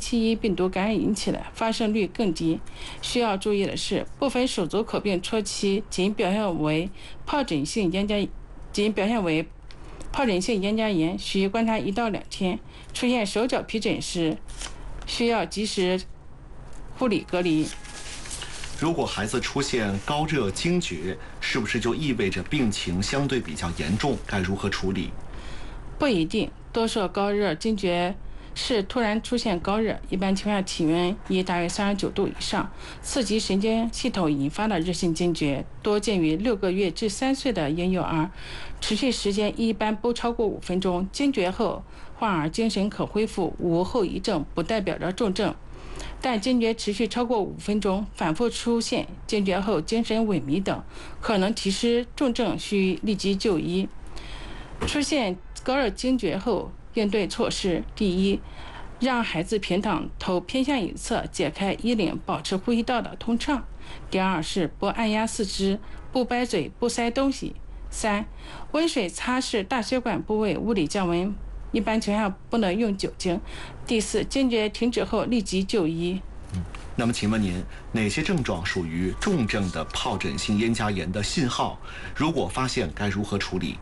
EV7E 病毒感染引起的，发生率更低。需要注意的是，部分手足口病初期仅表现为疱疹性咽家炎，需观察1到2天。出现手脚皮疹时，需要及时护理隔离。 如果孩子出现高热惊厥，是不是就意味着病情相对比较严重？该如何处理？ 不一定，多数高热惊厥是突然出现高热，一般情况下体温已大约39度以上，刺激神经系统引发的热性惊厥，多见于6个月至3岁的婴幼儿，持续时间一般不超过5分钟。惊厥后，患儿精神可恢复，无后遗症，不代表着重症。但惊厥持续超过5分钟，反复出现惊厥后精神萎靡等，可能提示重症，需立即就医。出现高热惊厥后，应对措施：第一，让孩子平躺，头偏向一侧，解开衣领，保持呼吸道的通畅；第二是不按压四肢，不掰嘴，不塞东西；三，温水擦拭大血管部位，物理降温，一般情况下不能用酒精；第四，惊厥停止后立即就医。 那么请问您，哪些症状属于重症的疱疹性咽家炎的信号？如果发现，该如何处理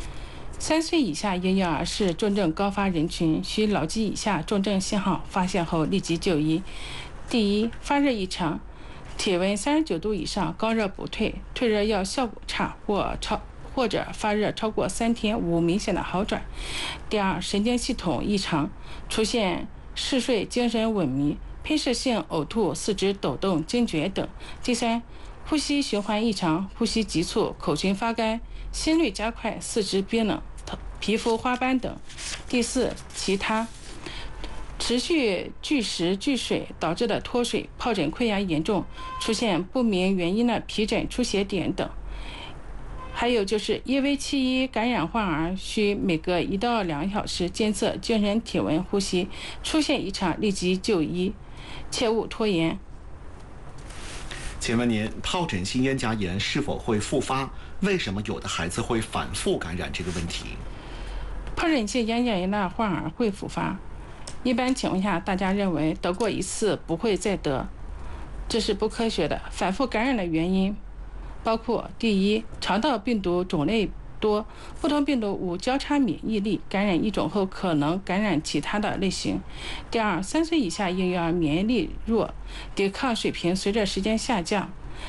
？3岁以下婴幼儿是重症高发人群，需牢记以下重症信号，发现后立即就医。第一，发热异常，体温39度以上，高热不退，退热药效果差或者发热超过3天无明显的好转。第二，神经系统异常，出现嗜睡、精神萎靡、偏食性呕吐、四肢抖动、惊厥等。第三，呼吸循环异常，呼吸急促，口唇发干，心率加快，四肢冰冷，皮肤花斑等。第四，其他，持续拒食拒水导致的脱水、疱疹溃疡严重，出现不明原因的皮疹、出血点等。还有就是 EV7E 感染患儿需每隔1到2小时监测精神体温、呼吸，出现异常立即就医，切勿拖延。 请问您，疱疹性咽颊炎是否会复发？为什么有的孩子会反复感染这个问题？ 疱疹性咽颊炎的患儿会复发，一般情况下，大家认为得过一次不会再得，这是不科学的。反复感染的原因包括：第一，肠道病毒种类多，不同病毒无交叉免疫力，感染一种后可能感染其他的类型；第二，3岁以下婴幼儿免疫力弱，抵抗水平随着时间下降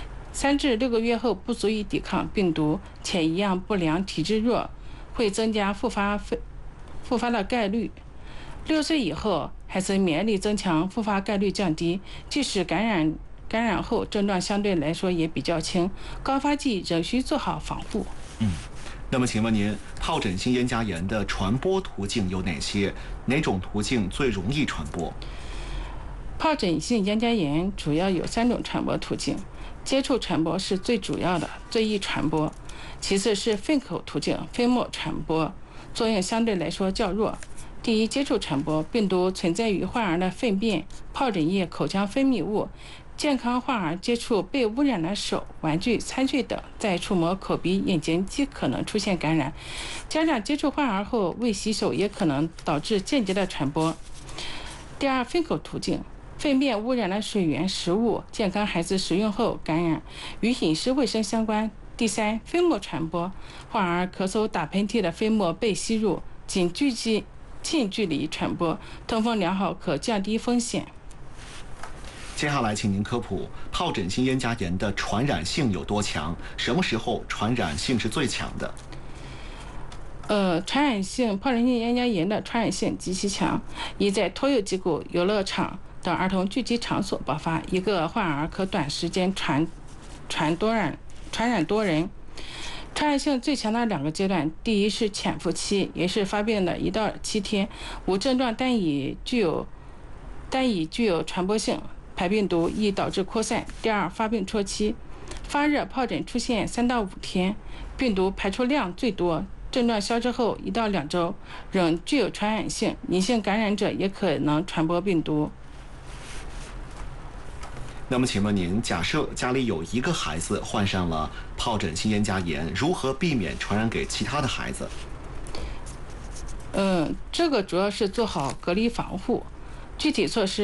，3至6个月后不足以抵抗病毒，且营养不良、体质弱，会增加复发的概率。6岁以后，孩子免疫力增强，复发概率降低，即使感染后症状相对来说也比较轻，高发季仍需做好防护。 那么请问您，疱疹性咽颊炎的传播途径有哪些？哪种途径最容易传播？ 疱疹性咽颊炎主要有3种传播途径，接触传播是最主要的，最易传播，其次是粪口途径，飞沫传播，作用相对来说较弱。第一，接触传播，病毒存在于患儿的粪便、疱疹液、口腔分泌物。健康患儿接触被污染的手、玩具、餐具等，再触摸口鼻、眼睛，即可能出现感染。家长接触患儿后未洗手，也可能导致间接的传播。第二，粪口途径，粪便污染了水源、食物，健康孩子食用后感染，与饮食卫生相关。第三，飞沫传播，患儿咳嗽、打喷嚏的飞沫被吸入，近距离传播，通风良好可降低风险。 接下来，请您科普疱疹性咽颊炎的传染性有多强？什么时候传染性是最强的？ 疱疹性咽颊炎的传染性极其强，宜在托幼机构、游乐场等儿童聚集场所爆发，一个患儿可短时间传染多人。传染性最强的2个阶段，第一是潜伏期，也是发病的1到7天，无症状但已具有传播性。排病毒易导致扩散。第二，发病初期，发热疱疹出现3到5天，病毒排出量最多，症状消失后1到2周仍具有传染性，隐性感染者也可能传播病毒。 那么请问您，假设家里有1个孩子患上了疱疹性咽颊炎，如何避免传染给其他的孩子？ 这个主要是做好隔离防护，具体措施